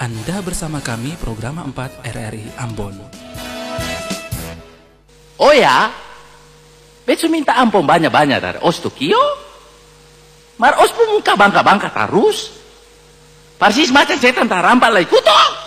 Anda bersama kami program 4 RRI Ambon. Oh ya, besu minta ampun banyak-banyak dari os Tokyo. Mar os pun muka bangka-bangka terus. Persis macam setan tarampak lagi kuto.